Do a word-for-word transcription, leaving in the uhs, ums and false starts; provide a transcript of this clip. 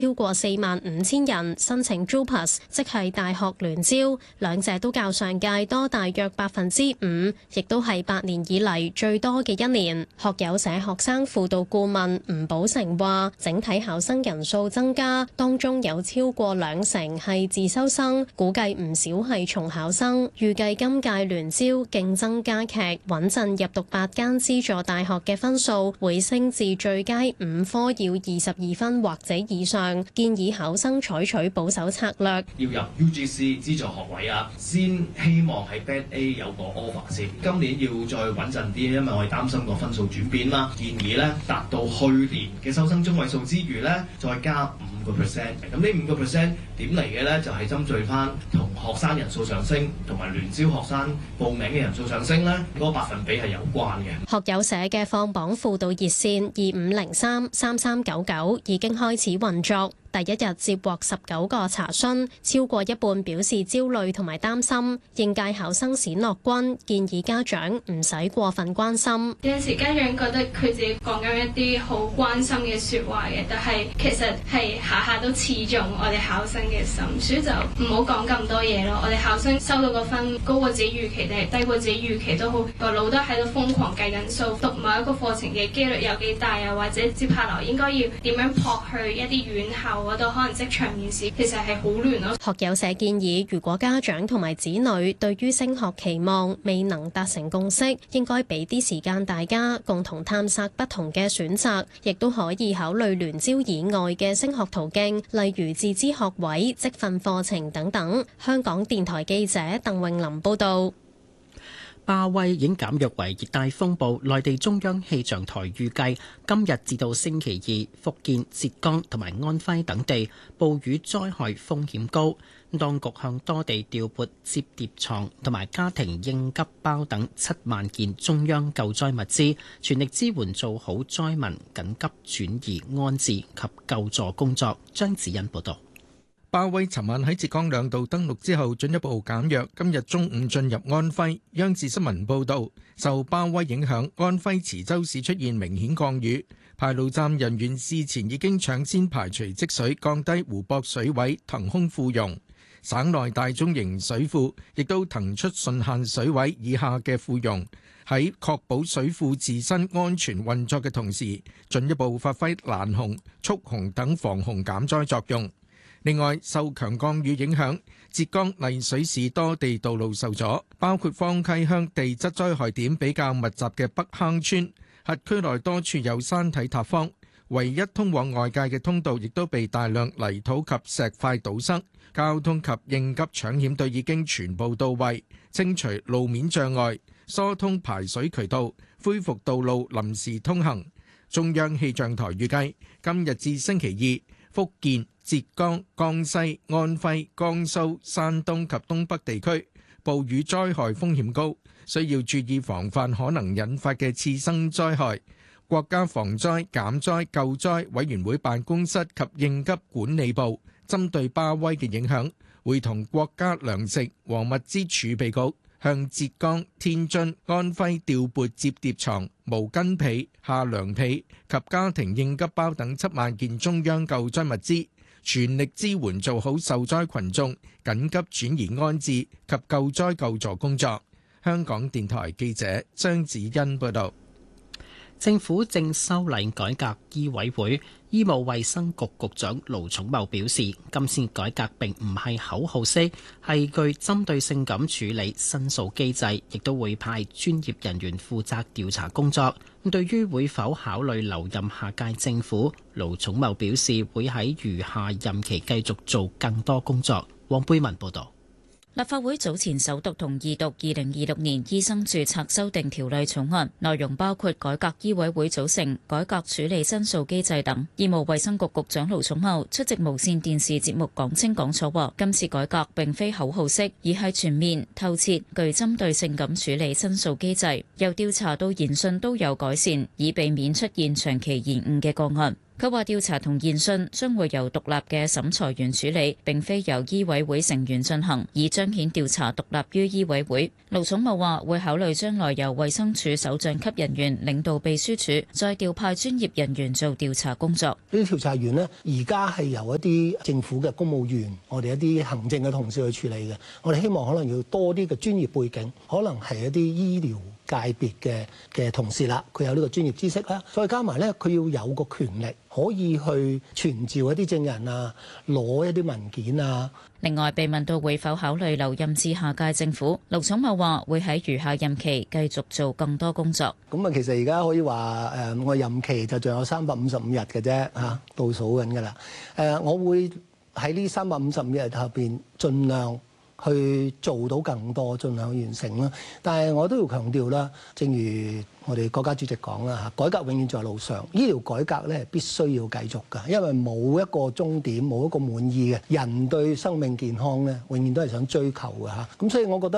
超過四萬五千人申請 JUPAS， 即係大學聯招，兩者都較上屆多大約百分之五，亦都係八年以嚟最多嘅一年。學友社學生輔導顧問吳寶成話，整體考生人數增加，當中有超過兩成係自修生，估計唔少係重考生。預計今屆聯招競爭加劇，穩陣入讀八間資助大學嘅分數會升至最佳五科要二十二分或者以上。建議考生採取保守策略， 要入 U G C 資助學位啊，先希望喺 Band A 有個 offer 先。今年要再穩陣啲，因為我哋擔心個分數轉變啦。建議咧達到去年嘅收生中位數之餘咧，再加五個 percent。咁呢五個 percent 點嚟嘅咧？就係針對翻同學生人數上升同埋聯招學生報名嘅人數上升咧，嗰個百分比係有關嘅。 學友社嘅放榜輔導熱線二五零三三三九九已經開始運作。第一日接獲十九個查詢，超過一半表示焦慮同埋擔心。應屆考生冼樂君建議家長唔使過分關心。 有陣時家長覺得佢自己講緊一啲好關心嘅説話嘅，但係其實係下下都刺中我哋考生嘅心，所以就唔好講咁多嘢咯。我哋考生收到個分高過自己預期定係低過自己預期都好，個腦都喺度瘋狂計緊數，讀某一個課程嘅機率有幾大啊，或者接下來應該要點樣撲去一啲院校嗰度可能職場面試，其實係好亂咯。 學友社建議，如果家長同埋子女對於升學期望未能達成共識，應該俾啲時間大家共同探索不同嘅選擇，亦都可以考慮聯招以外嘅升學途徑，例如自資學位、職訓課程等等。香港電台記者鄧穎琳報道。 巴威已經減弱為熱帶風暴，內地中央氣象台預計今日至到星期二，福建、浙江同埋安徽等地暴雨災害風險高。當局向多地調撥摺疊床同埋家庭應急包等七萬件中央救災物資，全力支援做好災民緊急轉移安置及救助工作。張子欣報道。 巴威尋晚喺浙江兩度登陸之後進一步減弱，今日中午進入安徽。央視新聞報道，受巴威影響，安徽磁州市出現明顯降雨，排澇站人員事前已經搶先排除積水，降低湖泊水位，騰空庫容。省內大中型水庫亦都騰出順限水位以下嘅庫容，喺確保水庫自身安全運作嘅同時，進一步發揮攔洪、蓄洪等防洪減災作用。另外，受強降雨影響，浙江麗水市多地道路受阻，包括方溪鄉地質災害點比較密集嘅北坑村，轄區內多處有山體塌方，唯一通往外界嘅通道亦都被大量泥土及石塊堵塞，交通及應急搶險隊已經全部到位，清除路面障礙，疏通排水渠道，恢復道路臨時通行。中央氣象台預計今日至星期二，福建、浙江、江西、安徽、江蘇、山東及東北地區暴雨災害風險高，需要注意防範可能引發嘅次生災害。國家防災減災救災委員會辦公室及應急管理部針對巴威嘅影響，會同國家糧食和物資儲備局向浙江、天津、安徽調撥摺疊床、毛巾被、夏涼被及家庭應急包等七萬件中央救災物資，全力支援做好受災群眾緊急轉移安置及救災救助工作。香港電台記者張子欣報道。 政府正修例改革醫委會，醫務衛生局局長盧寵茂表示，今次改革並唔係口號式，係具針對性咁處理申訴機制，亦都會派專業人員負責調查工作。對於會否考慮留任下屆政府，盧寵茂表示會喺餘下任期繼續做更多工作。黃貝文報導。 立法會早前首讀同二讀二零二六年醫生註冊修訂條例草案，內容包括改革醫委會組成、改革處理申訴機制等。醫務衛生局局長盧寵茂出席無線電視節目講清講楚話，今次改革並非口號式，而係全面、透徹、具針對性咁處理申訴機制，由調查到研訊都有改善，以避免出現長期延誤嘅個案。 佢話調查同研訊將會由獨立嘅審裁員處理，並非由醫委會成員進行，以彰顯調查獨立於醫委會。盧寵茂話會考慮將來由衛生署首長級人員領導秘書處，再調派專業人員做調查工作。 呢啲調查員呢，而家係由一啲政府嘅公務員，我哋一啲行政嘅同事去處理嘅。我哋希望可能要多啲嘅專業背景，可能係一啲醫療界別嘅嘅同事啦，佢有呢個專業知識啦，再加埋咧，佢要有個權力可以去傳召一啲證人啊，攞一啲文件啊。 另外，被問到會否考慮留任至下屆政府，盧寵茂話會喺餘下任期繼續做更多工作。 咁啊，其實而家可以話誒，我任期就仲有三百五十五日嘅啫嚇，倒數緊㗎啦。誒，我會喺呢三百五十五日後邊盡量去做到更多，盡量去完成啦。但係我都要強調啦，正如我哋國家主席講啦嚇，改革永遠在路上。醫療改革咧必須要繼續㗎，因為冇一個終點，冇一個滿意嘅人對生命健康咧，永遠都係想追求嘅嚇。咁所以我覺得。